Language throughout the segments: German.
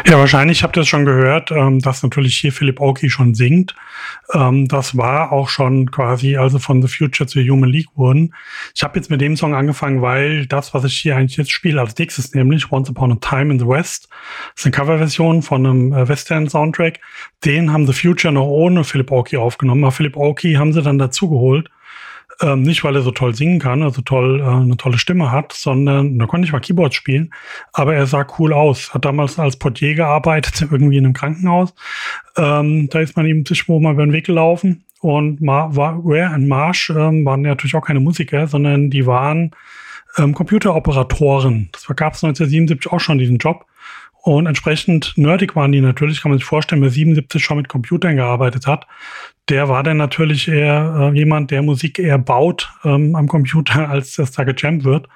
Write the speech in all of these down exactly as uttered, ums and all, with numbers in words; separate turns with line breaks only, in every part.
Ja, wahrscheinlich habt ihr es schon gehört, ähm, dass natürlich hier Philip Oakey schon singt. Ähm, das war auch schon quasi, also von The Future zu Human League wurden. Ich habe jetzt mit dem Song angefangen, weil das, was ich hier eigentlich jetzt spiele als nächstes, nämlich Once Upon a Time in the West, ist eine Coverversion von einem äh, Western-Soundtrack. Den haben The Future noch ohne Philip Oakey aufgenommen. Aber Philip Oakey haben sie dann dazugeholt. Ähm, nicht, weil er so toll singen kann, also toll, äh, eine tolle Stimme hat, sondern, da konnte nicht mal Keyboard spielen, aber er sah cool aus. Hat damals als Portier gearbeitet, irgendwie in einem Krankenhaus. Ähm, da ist man ihm sich wohl mal über den Weg gelaufen. Und Ma- war, Ware und Marsh ähm, waren ja natürlich auch keine Musiker, sondern die waren ähm, Computeroperatoren. Das gab es neunzehnhundertsiebenundsiebzig auch schon, diesen Job. Und entsprechend nerdig waren die natürlich, kann man sich vorstellen, wer siebenundsiebzig schon mit Computern gearbeitet hat, der war dann natürlich eher äh, jemand, der Musik eher baut ähm, am Computer, als das da gejammt wird.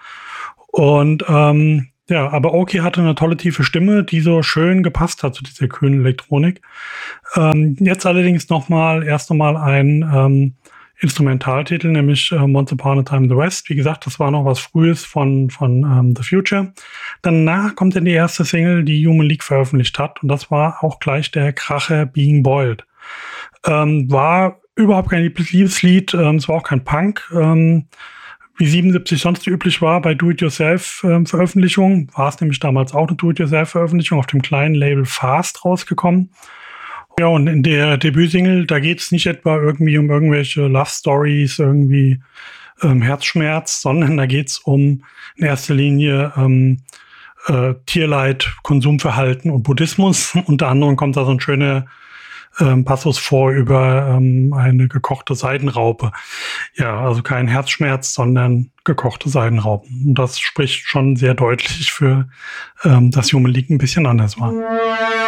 Und ähm, ja, aber Oakey hatte eine tolle tiefe Stimme, die so schön gepasst hat zu dieser kühlen Elektronik. Ähm, jetzt allerdings nochmal, erst nochmal ein ähm, Instrumentaltitel, nämlich äh, Once Upon a Time in the West. Wie gesagt, das war noch was Frühes von, von ähm, The Future. Danach kommt dann die erste Single, die Human League veröffentlicht hat. Und das war auch gleich der Kracher Being Boiled. Ähm, war überhaupt kein Liebeslied, ähm, es war auch kein Punk. Ähm, wie siebenundsiebzig sonst üblich war bei Do-It-Yourself-Veröffentlichungen, war es nämlich damals auch eine Do-It-Yourself-Veröffentlichung auf dem kleinen Label Fast rausgekommen. Ja, und in der Debütsingle, da geht es nicht etwa irgendwie um irgendwelche Love-Stories, irgendwie ähm, Herzschmerz, sondern da geht es um in erster Linie ähm, äh, Tierleid, Konsumverhalten und Buddhismus. Unter anderem kommt da so ein schöner ähm, Passus vor über ähm, eine gekochte Seidenraupe. Ja, also kein Herzschmerz, sondern gekochte Seidenraupen. Und das spricht schon sehr deutlich für, ähm, dass Human League ein bisschen anders war.